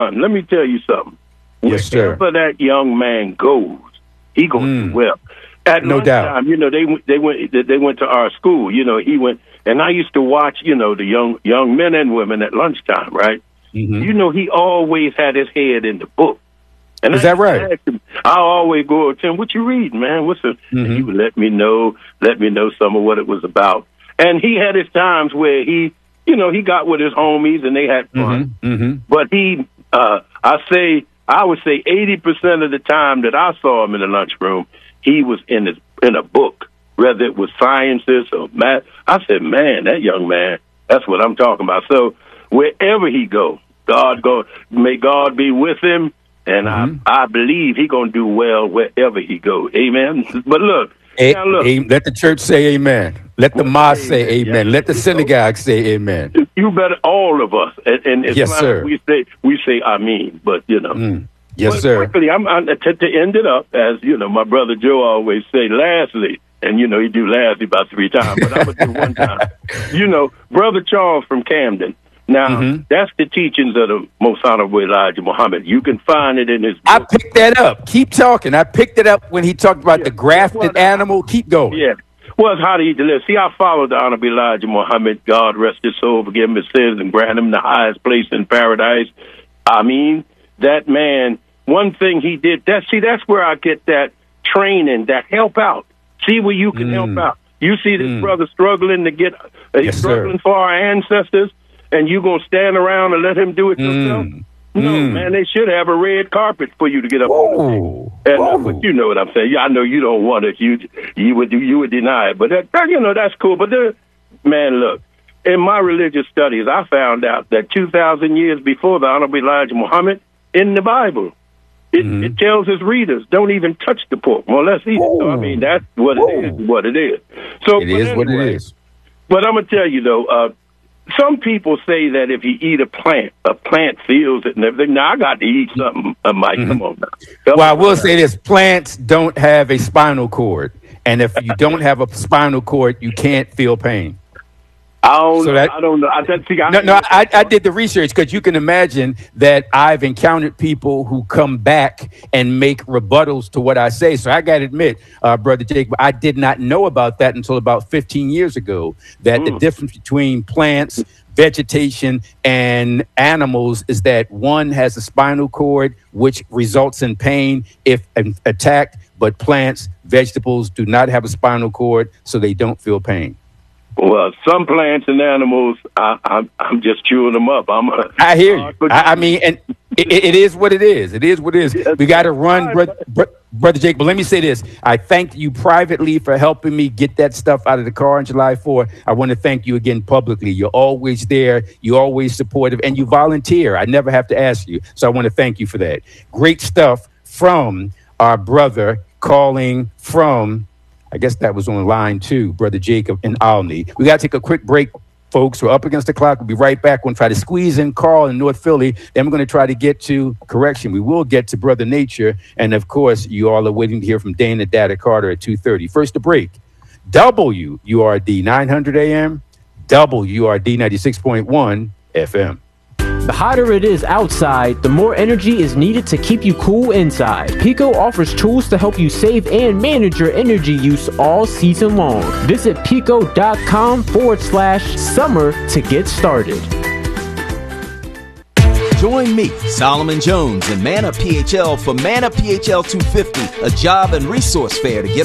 Let me tell you something. Yes, sir. Wherever that young man goes, he gonna do well. At no doubt. They went to our school. He went, and I used to watch. The young men and women at lunchtime, right? Mm-hmm. He always had his head in the book. And is that right? I always go to him, "What you reading, man? What's the?" And he would let me know some of what it was about. And he had his times where he got with his homies and they had fun. But I would say 80% of the time that I saw him in the lunchroom, he was in a book, whether it was sciences or math. I said, man, that young man, that's what I'm talking about. So wherever he go, may God be with him, and I believe he gonna do well wherever he go. Amen. But look. Let the church say amen. Let the mosque say amen. Let the synagogue say amen. You better, all of us. And Islam, yes, sir. We say amen, but yes, but sir. Quickly, I'm to end it up, as my brother Joe always say, lastly, and he do lastly about 3 times, but I'm gonna do one time. Brother Charles from Camden. Now, that's the teachings of the Most Honorable Elijah Muhammad. You can find it in his book. I picked that up. Keep talking. I picked it up when he talked about the grafted animal. Keep going. Yeah. Well, how do you deliver? See, I followed the Honorable Elijah Muhammad. God rest his soul, forgive him his sins, and grant him the highest place in paradise. I mean, that man, one thing he did, that's where I get that training, that help out. See where you can help out. You see this brother struggling to get, struggling for our ancestors, and you going to stand around and let him do it yourself? No, man, they should have a red carpet for you to get up on. But you know what I'm saying. I know you don't want it. You would deny it. But that's cool. But man, look, in my religious studies, I found out that 2,000 years before the Honorable Elijah Muhammad, in the Bible, it tells his readers, don't even touch the pork, more or less eat it. So, I mean, that's what it is. What it is. So it is what it is. But I'm gonna tell you though. Some people say that if you eat a plant feels it and everything. Now, I got to eat something, Mike. Come on now. I will say this. Plants don't have a spinal cord. And if you don't have a spinal cord, you can't feel pain. I don't know. I did the research because you can imagine that I've encountered people who come back and make rebuttals to what I say. So I got to admit, Brother Jake, I did not know about that until about 15 years ago, that the difference between plants, vegetation, and animals is that one has a spinal cord, which results in pain if attacked, but plants, vegetables do not have a spinal cord, so they don't feel pain. Well, some plants and animals, I'm just chewing them up. I hear you. I mean, and it is what it is. It is what it is. We got to run, Brother Jake. But let me say this. I thank you privately for helping me get that stuff out of the car on July 4th. I want to thank you again publicly. You're always there. You're always supportive. And you volunteer. I never have to ask you. So I want to thank you for that. Great stuff from our brother calling from... I guess that was on line 2, Brother Jacob in Olney. We got to take a quick break, folks. We're up against the clock. We'll be right back. We're going to try to squeeze in Carl in North Philly. Then we're going to try to get to, we will get to Brother Nature. And, of course, you all are waiting to hear from Dana Data Carter at 2:30. First, the break. WURD 900 AM, WURD 96.1 FM. The hotter it is outside, the more energy is needed to keep you cool inside. Pico offers tools to help you save and manage your energy use all season long. Visit pico.com/summer to get started. Join me, Solomon Jones, and Man Up PHL for Man Up PHL 250, a job and resource fair to get